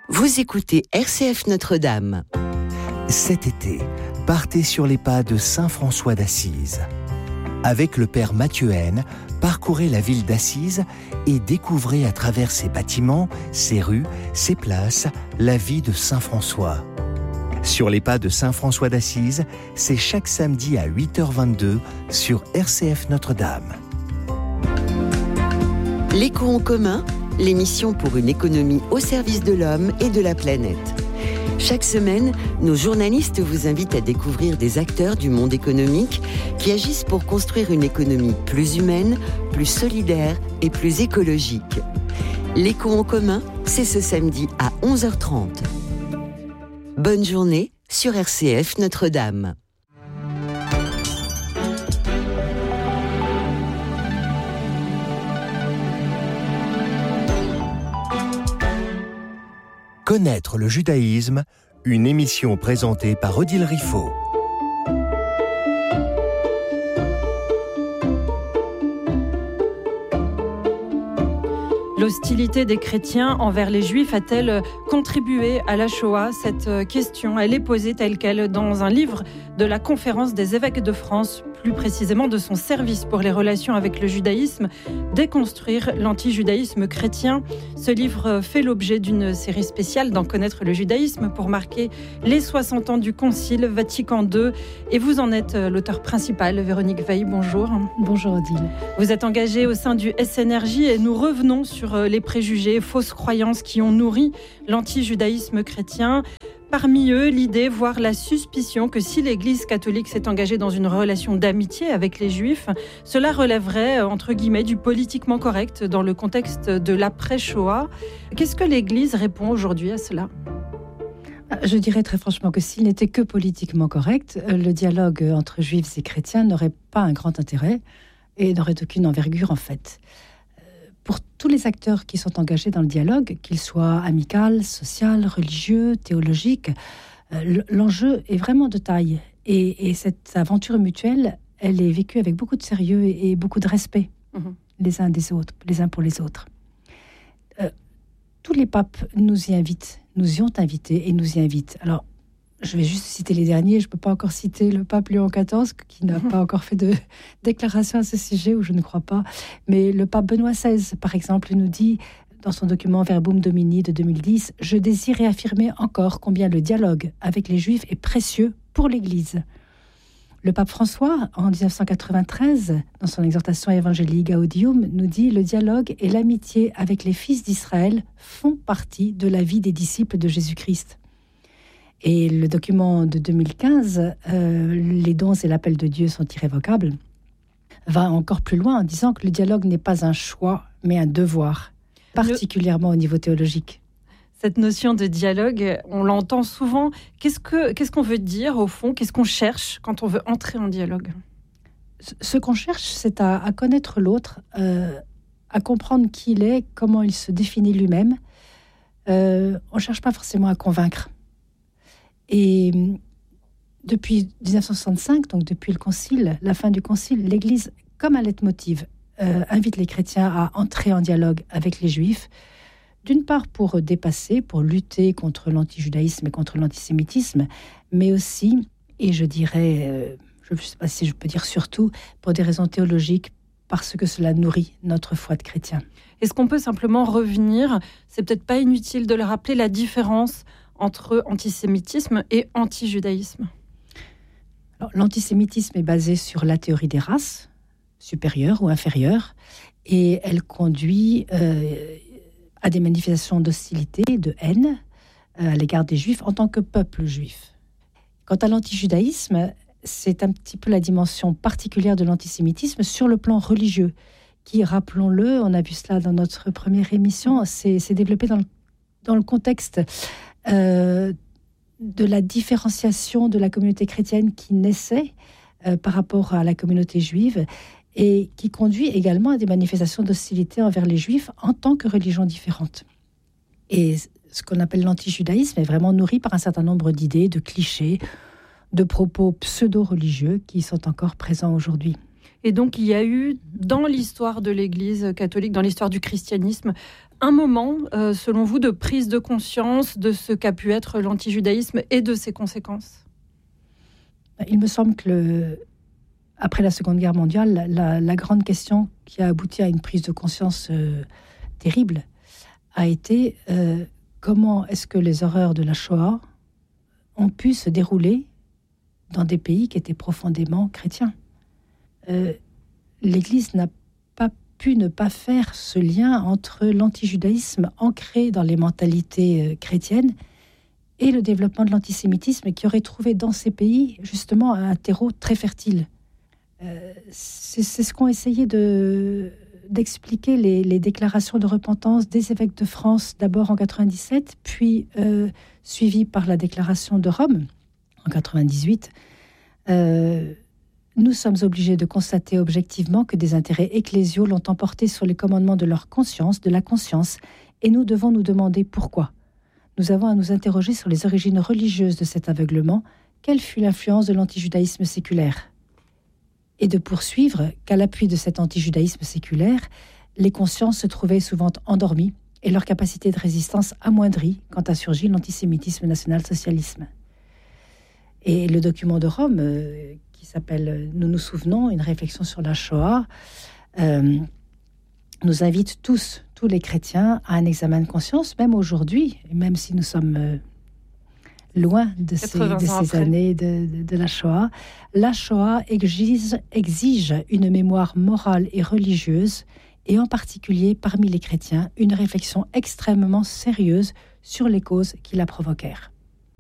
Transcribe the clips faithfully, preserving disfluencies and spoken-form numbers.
Vous écoutez R C F Notre-Dame. Cet été, partez sur les pas de saint François d'Assise. Avec le père Mathieu Haine, parcourez la ville d'Assise et découvrez à travers ses bâtiments, ses rues, ses places, la vie de saint François. Sur les pas de saint François d'Assise, c'est chaque samedi à huit heures vingt-deux sur R C F Notre-Dame. L'écho en commun, l'émission pour une économie au service de l'homme et de la planète. Chaque semaine, nos journalistes vous invitent à découvrir des acteurs du monde économique qui agissent pour construire une économie plus humaine, plus solidaire et plus écologique. L'écho en commun, c'est ce samedi à onze heures trente. Bonne journée sur R C F Notre-Dame. Connaître le judaïsme, une émission présentée par Odile Riffaut. L'hostilité des chrétiens envers les juifs a-t-elle contribué à la Shoah ? Cette question, elle est posée telle qu'elle dans un livre de la Conférence des évêques de France, plus précisément de son service pour les relations avec le judaïsme, Déconstruire l'antijudaïsme chrétien. Ce livre fait l'objet d'une série spéciale d'en connaître le judaïsme pour marquer les soixante ans du Concile Vatican deux. Et vous en êtes l'auteur principal, Véronique Veil, bonjour. Bonjour Odile. Vous êtes engagée au sein du S N R J et nous revenons sur les préjugés, fausses croyances qui ont nourri l'antijudaïsme chrétien. Parmi eux, l'idée, voire la suspicion que si l'Église catholique s'est engagée dans une relation d'amitié avec les Juifs, cela relèverait, entre guillemets, du politiquement correct dans le contexte de l'après-Shoah. Qu'est-ce que l'Église répond aujourd'hui à cela ? Je dirais très franchement que s'il n'était que politiquement correct, le dialogue entre Juifs et chrétiens n'aurait pas un grand intérêt et n'aurait aucune envergure en fait. Pour tous les acteurs qui sont engagés dans le dialogue, qu'ils soient amical, social, religieux, théologique, l'enjeu est vraiment de taille. Et, et cette aventure mutuelle, elle est vécue avec beaucoup de sérieux et, et beaucoup de respect, mmh. les uns des autres, les uns pour les autres. Euh, tous les papes nous y invitent, nous y ont invités et nous y invitent. Alors, je vais juste citer les derniers. Je ne peux pas encore citer le pape Léon quatorze, qui n'a pas encore fait de déclaration à ce sujet, ou je ne crois pas. Mais le pape Benoît seize, par exemple, nous dit, dans son document Verbum Domini de deux mille dix, « Je désire réaffirmer encore combien le dialogue avec les Juifs est précieux pour l'Église. » Le pape François, en dix-neuf cent quatre-vingt-treize, dans son exhortation Evangelii Gaudium, nous dit « Le dialogue et l'amitié avec les fils d'Israël font partie de la vie des disciples de Jésus-Christ. » Et le document de deux mille quinze, euh, les dons et l'appel de Dieu sont irrévocables, va encore plus loin en disant que le dialogue n'est pas un choix, mais un devoir, particulièrement le... au niveau théologique. Cette notion de dialogue, on l'entend souvent. Qu'est-ce que, qu'est-ce qu'on veut dire au fond ? Qu'est-ce qu'on cherche quand on veut entrer en dialogue ? Ce qu'on cherche, c'est à, à connaître l'autre, euh, à comprendre qui il est, comment il se définit lui-même. Euh, on ne cherche pas forcément à convaincre. Et depuis dix-neuf cent soixante-cinq, donc depuis le concile, la fin du concile, l'Église, comme un leitmotiv, euh, invite les chrétiens à entrer en dialogue avec les Juifs, d'une part pour dépasser, pour lutter contre l'antijudaïsme et contre l'antisémitisme, mais aussi, et je dirais, euh, je ne sais pas si je peux dire surtout, pour des raisons théologiques, parce que cela nourrit notre foi de chrétien. Est-ce qu'on peut simplement revenir, c'est peut-être pas inutile de le rappeler, la différence entre antisémitisme et antijudaïsme ? Alors, l'antisémitisme est basé sur la théorie des races, supérieures ou inférieures, et elle conduit euh, à des manifestations d'hostilité, de haine euh, à l'égard des Juifs en tant que peuple juif. Quant à l'antijudaïsme, c'est un petit peu la dimension particulière de l'antisémitisme sur le plan religieux, qui, rappelons-le, on a vu cela dans notre première émission, s'est, s'est développé dans le, dans le contexte Euh, de la différenciation de la communauté chrétienne qui naissait euh, par rapport à la communauté juive et qui conduit également à des manifestations d'hostilité envers les Juifs en tant que religion différente. Et ce qu'on appelle l'antijudaïsme est vraiment nourri par un certain nombre d'idées, de clichés, de propos pseudo-religieux qui sont encore présents aujourd'hui. Et donc, il y a eu, dans l'histoire de l'Église catholique, dans l'histoire du christianisme, un moment, euh, selon vous, de prise de conscience de ce qu'a pu être l'antijudaïsme et de ses conséquences. Il me semble que, le, après la Seconde Guerre mondiale, la, la grande question qui a abouti à une prise de conscience euh, terrible a été euh, comment est-ce que les horreurs de la Shoah ont pu se dérouler dans des pays qui étaient profondément chrétiens. Euh, L'Église n'a pas pu ne pas faire ce lien entre l'antijudaïsme ancré dans les mentalités euh, chrétiennes et le développement de l'antisémitisme qui aurait trouvé dans ces pays justement un terreau très fertile. Euh, c'est, c'est ce qu'ont essayé de, d'expliquer les, les déclarations de repentance des évêques de France, d'abord en quatre-vingt-dix-sept, puis euh, suivies par la déclaration de Rome en quatre-vingt-dix-huit. Euh, nous sommes obligés de constater objectivement que des intérêts ecclésiaux l'ont emporté sur les commandements de leur conscience, de la conscience, et nous devons nous demander pourquoi. Nous avons à nous interroger sur les origines religieuses de cet aveuglement. Quelle fut l'influence de l'antijudaïsme séculaire ? Et de poursuivre qu'à l'appui de cet antijudaïsme séculaire, les consciences se trouvaient souvent endormies et leur capacité de résistance amoindrie quand a surgi l'antisémitisme national-socialisme. Et le document de Rome, euh, qui s'appelle « Nous nous souvenons, une réflexion sur la Shoah euh, », nous invite tous, tous les chrétiens, à un examen de conscience, même aujourd'hui, même si nous sommes euh, loin de ces, de ces années de, de, de la Shoah. La Shoah exige, exige une mémoire morale et religieuse, et en particulier parmi les chrétiens, une réflexion extrêmement sérieuse sur les causes qui la provoquèrent.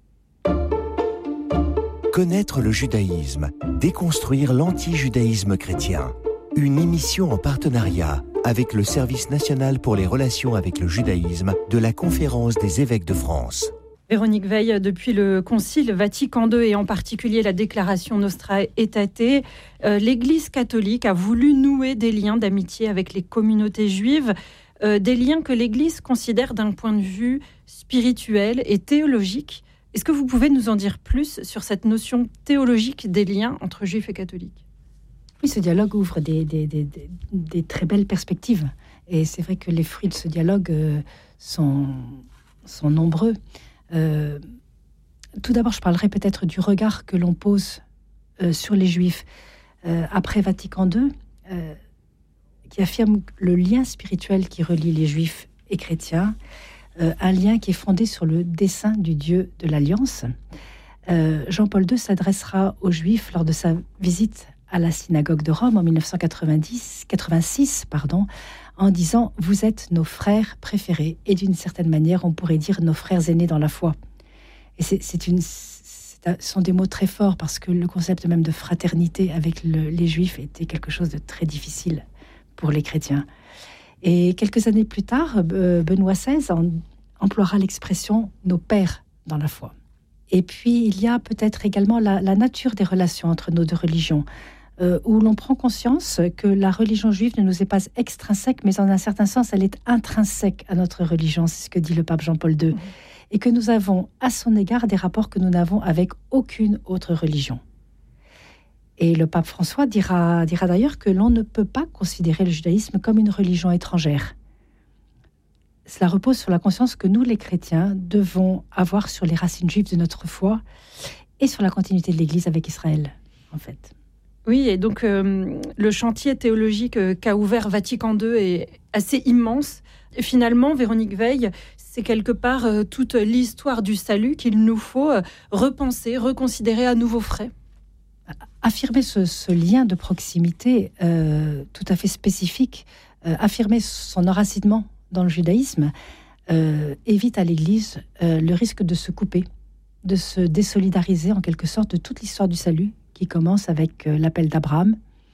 Connaître le judaïsme, déconstruire l'anti-judaïsme chrétien. Une émission en partenariat avec le Service national pour les relations avec le judaïsme de la Conférence des évêques de France. Véronique Veil, depuis le Concile Vatican deux et en particulier la déclaration Nostra Aetate, euh, l'Église catholique a voulu nouer des liens d'amitié avec les communautés juives, euh, des liens que l'Église considère d'un point de vue spirituel et théologique. Est-ce que vous pouvez nous en dire plus sur cette notion théologique des liens entre juifs et catholiques ? Oui, ce dialogue ouvre des, des, des, des, des très belles perspectives. Et c'est vrai que les fruits de ce dialogue euh, sont, sont nombreux. Euh, tout d'abord, je parlerai peut-être du regard que l'on pose euh, sur les Juifs euh, après Vatican deux, euh, qui affirme le lien spirituel qui relie les Juifs et chrétiens, euh, un lien qui est fondé sur le dessein du Dieu de l'Alliance. Euh, Jean-Paul deux s'adressera aux Juifs lors de sa visite à la synagogue de Rome en dix-neuf cent quatre-vingt-dix, quatre-vingt-six, pardon, en disant « Vous êtes nos frères préférés » et d'une certaine manière, on pourrait dire nos frères aînés dans la foi. Et c'est, c'est une, c'est, ce sont des mots très forts parce que le concept même de fraternité avec le, les Juifs était quelque chose de très difficile pour les chrétiens. Et quelques années plus tard, Benoît seize en, emploiera l'expression « nos pères dans la foi ». Et puis, il y a peut-être également la, la nature des relations entre nos deux religions, euh, où l'on prend conscience que la religion juive ne nous est pas extrinsèque, mais en un certain sens, elle est intrinsèque à notre religion, c'est ce que dit le pape Jean-Paul deux, mmh. et que nous avons à son égard des rapports que nous n'avons avec aucune autre religion. Et le pape François dira, dira d'ailleurs que l'on ne peut pas considérer le judaïsme comme une religion étrangère. Cela repose sur la conscience que nous, les chrétiens, devons avoir sur les racines juives de notre foi et sur la continuité de l'Église avec Israël, en fait. Oui, et donc euh, le chantier théologique euh, qu'a ouvert Vatican deux est assez immense. Et finalement, Véronique Veil, c'est quelque part euh, toute l'histoire du salut qu'il nous faut euh, repenser, reconsidérer à nouveau frais. Affirmer ce, ce lien de proximité euh, tout à fait spécifique, euh, affirmer son enracinement dans le judaïsme, euh, évite à l'Église euh, le risque de se couper, de se désolidariser en quelque sorte de toute l'histoire du salut qui commence avec euh, l'appel d'Abraham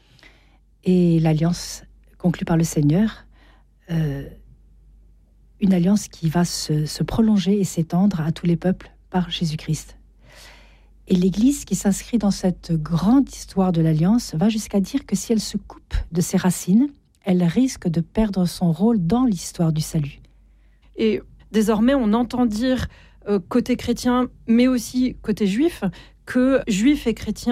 et l'alliance conclue par le Seigneur, euh, une alliance qui va se, se prolonger et s'étendre à tous les peuples par Jésus-Christ. Et l'Église, qui s'inscrit dans cette grande histoire de l'alliance, va jusqu'à dire que si elle se coupe de ses racines, elle risque de perdre son rôle dans l'histoire du salut. Et désormais, on entend dire, euh, côté chrétien, mais aussi côté juif, que juifs et chrétiens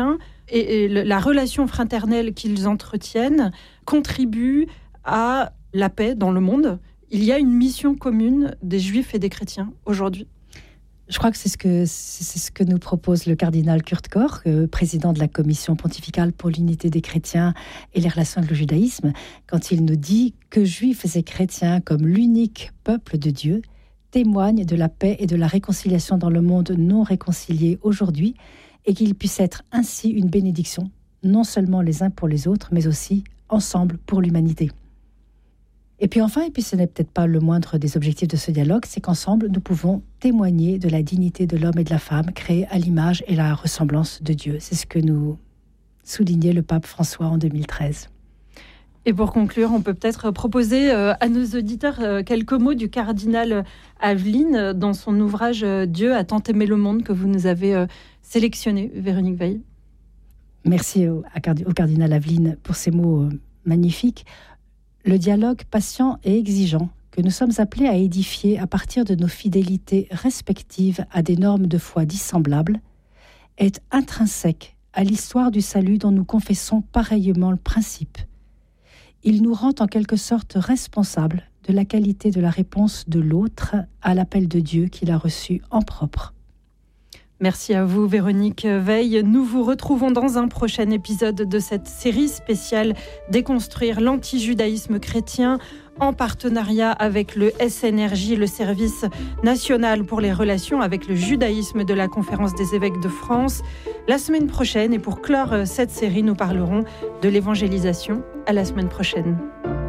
et, et la relation fraternelle qu'ils entretiennent contribue à la paix dans le monde. Il y a une mission commune des Juifs et des chrétiens aujourd'hui. Je crois que c'est ce que, c'est ce que nous propose le cardinal Kurt Koch, euh, président de la Commission pontificale pour l'unité des chrétiens et les relations avec le judaïsme, quand il nous dit que Juifs et chrétiens, comme l'unique peuple de Dieu, témoignent de la paix et de la réconciliation dans le monde non réconcilié aujourd'hui, et qu'ils puissent être ainsi une bénédiction, non seulement les uns pour les autres, mais aussi ensemble pour l'humanité. Et puis enfin, et puis ce n'est peut-être pas le moindre des objectifs de ce dialogue, c'est qu'ensemble, nous pouvons témoigner de la dignité de l'homme et de la femme, créés à l'image et la ressemblance de Dieu. C'est ce que nous soulignait le pape François en deux mille treize. Et pour conclure, on peut peut-être proposer à nos auditeurs quelques mots du cardinal Aveline dans son ouvrage « Dieu a tant aimé le monde » que vous nous avez sélectionné, Véronique Veil. Merci au, au cardinal Aveline pour ces mots magnifiques. Le dialogue patient et exigeant que nous sommes appelés à édifier à partir de nos fidélités respectives à des normes de foi dissemblables est intrinsèque à l'histoire du salut dont nous confessons pareillement le principe. Il nous rend en quelque sorte responsables de la qualité de la réponse de l'autre à l'appel de Dieu qu'il a reçu en propre. Merci à vous, Véronique Veil. Nous vous retrouvons dans un prochain épisode de cette série spéciale Déconstruire l'antijudaïsme chrétien en partenariat avec le S N R J, le Service national pour les relations avec le judaïsme de la Conférence des évêques de France. La semaine prochaine, et pour clore cette série, nous parlerons de l'évangélisation. À la semaine prochaine.